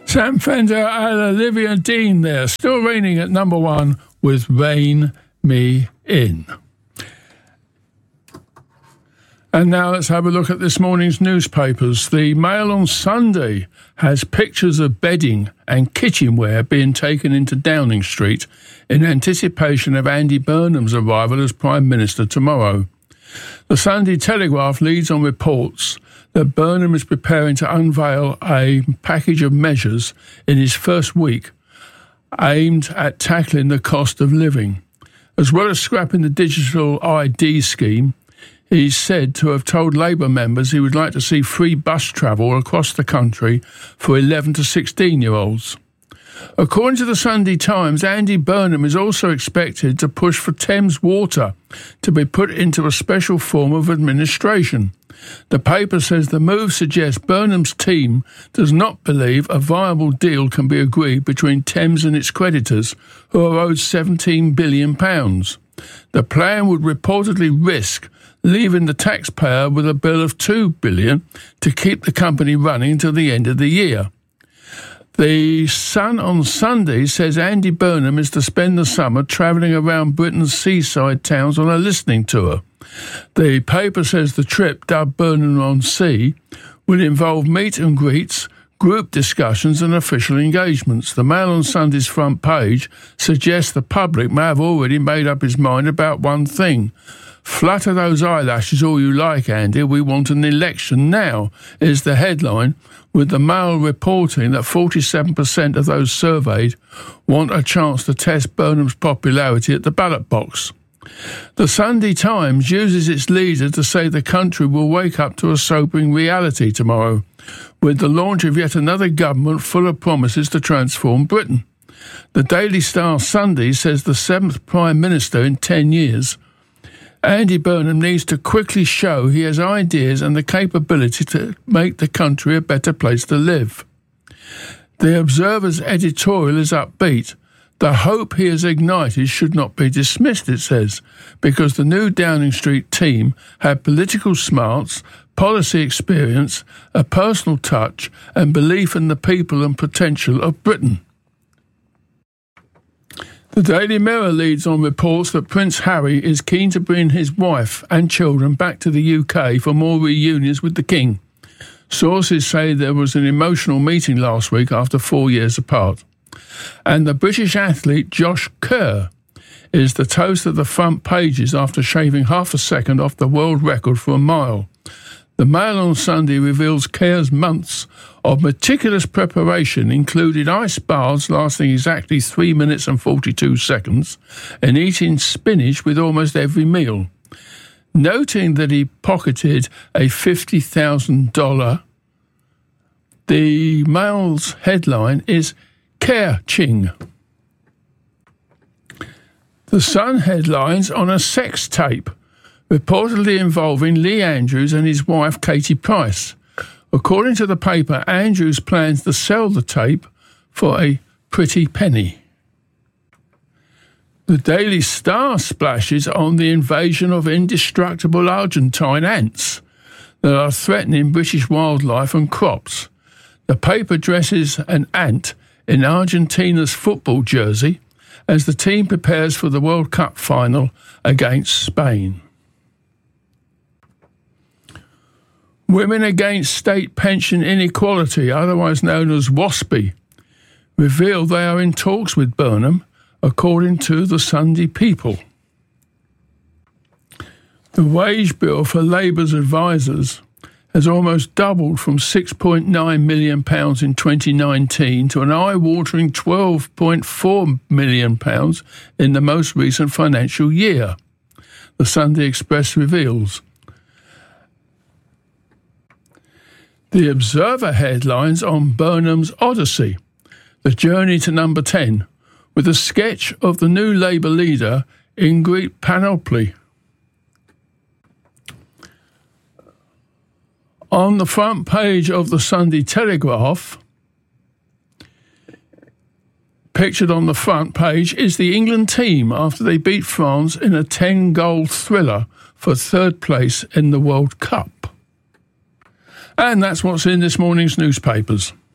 Sam Fender and Olivia Dean there, still reigning at number one with Rain Me In. And now let's have a look at this morning's newspapers. The Mail on Sunday has pictures of bedding and kitchenware being taken into Downing Street in anticipation of Andy Burnham's arrival as Prime Minister tomorrow. The Sunday Telegraph leads on reports that Burnham is preparing to unveil a package of measures in his first week aimed at tackling the cost of living. As well as scrapping the digital ID scheme, he's said to have told Labour members he would like to see free bus travel across the country for 11 to 16-year-olds. According to the Sunday Times, Andy Burnham is also expected to push for Thames Water to be put into a special form of administration. The paper says the move suggests Burnham's team does not believe a viable deal can be agreed between Thames and its creditors, who are owed £17 billion. The plan would reportedly risk leaving the taxpayer with a bill of £2 billion to keep the company running until the end of the year. The Sun on Sunday says Andy Burnham is to spend the summer travelling around Britain's seaside towns on a listening tour. The paper says the trip, dubbed Burnham on Sea, will involve meet and greets, group discussions and official engagements. The Mail on Sunday's front page suggests the public may have already made up his mind about one thing. Flutter those eyelashes all you like, Andy. We want an election now, is the headline, with the Mail reporting that 47% of those surveyed want a chance to test Burnham's popularity at the ballot box. The Sunday Times uses its leader to say the country will wake up to a sobering reality tomorrow, with the launch of yet another government full of promises to transform Britain. The Daily Star Sunday says the seventh Prime Minister in 10 years, Andy Burnham, needs to quickly show he has ideas and the capability to make the country a better place to live. The Observer's editorial is upbeat. The hope he has ignited should not be dismissed, it says, because the new Downing Street team had political smarts, policy experience, a personal touch and belief in the people and potential of Britain. The Daily Mirror leads on reports that Prince Harry is keen to bring his wife and children back to the UK for more reunions with the King. Sources say there was an emotional meeting last week after 4 years apart. And the British athlete Josh Kerr is the toast of the front pages after shaving half a second off the world record for a mile. The Mail on Sunday reveals Kerr's months of meticulous preparation included ice baths lasting exactly 3 minutes and 42 seconds and eating spinach with almost every meal. Noting that he pocketed a $50,000, the Mail's headline is Kerr Ching. The Sun headlines on a sex tape reportedly involving Lee Andrews and his wife Katie Price. According to the paper, Andrews plans to sell the tape for a pretty penny. The Daily Star splashes on the invasion of indestructible Argentine ants that are threatening British wildlife and crops. The paper dresses an ant in Argentina's football jersey as the team prepares for the World Cup final against Spain. Women Against State Pension Inequality, otherwise known as WASPI, reveal they are in talks with Burnham, according to the Sunday People. The wage bill for Labour's advisers has almost doubled from £6.9 million in 2019 to an eye-watering £12.4 million in the most recent financial year, the Sunday Express reveals. The Observer headlines on Burnham's Odyssey, the journey to number 10, with a sketch of the new Labour leader, Ingrid Panoply. On the front page of the Sunday Telegraph, pictured on the front page, is the England team after they beat France in a 10-goal thriller for third place in the World Cup. And that's what's in this morning's newspapers.